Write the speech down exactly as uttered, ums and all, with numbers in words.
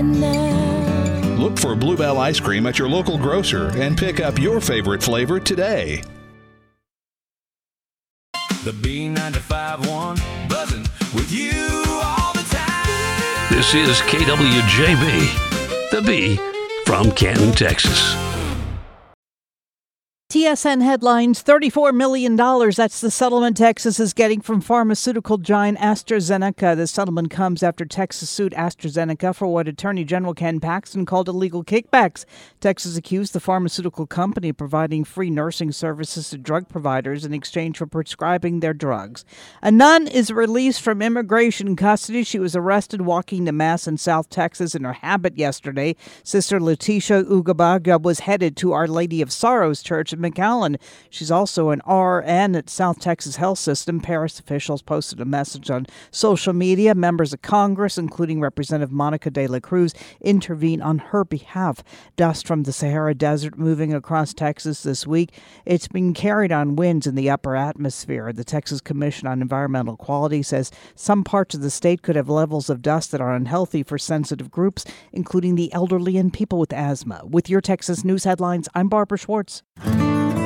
now. Look for Bluebell ice cream at your local grocer and pick up your favorite flavor today. The B ninety-five one buzzing with you all the time. This is K W J B, the B from Canton, Texas. T S N headlines, thirty-four million dollars. That's the settlement Texas is getting from pharmaceutical giant AstraZeneca. The settlement comes after Texas sued AstraZeneca for what Attorney General Ken Paxton called illegal kickbacks. Texas accused the pharmaceutical company of providing free nursing services to drug providers in exchange for prescribing their drugs. A nun is released from immigration custody. She was arrested walking to Mass in South Texas in her habit yesterday. Sister Letitia Ugabaga was headed to Our Lady of Sorrows Church in McAllen. She's also an R N at South Texas Health System. Parish officials posted a message on social media. Members of Congress, including Representative Monica De La Cruz, intervene on her behalf. Dust from the Sahara Desert moving across Texas this week. It's being carried on winds in the upper atmosphere. The Texas Commission on Environmental Quality says some parts of the state could have levels of dust that are unhealthy for sensitive groups, including the elderly and people with asthma. With your Texas News headlines, I'm Barbara Schwartz.